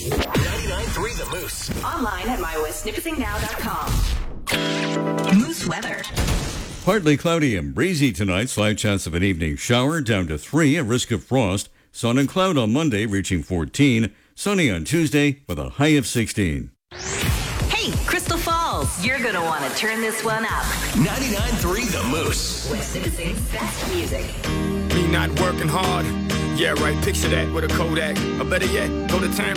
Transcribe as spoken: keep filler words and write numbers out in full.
ninety-nine point three The Moose. Online at my west nipissing now dot com. Moose weather. Partly cloudy and breezy tonight. Slight chance of an evening shower down to three. A risk of frost. Sun and cloud on Monday reaching fourteen. Sunny on Tuesday with a high of sixteen. Hey, Crystal Falls, you're going to want to turn this one up. ninety-nine point three The Moose. West Nipissing's best music. Me not working hard. Yeah, right. Picture that with a Kodak. Or better yet, go to time.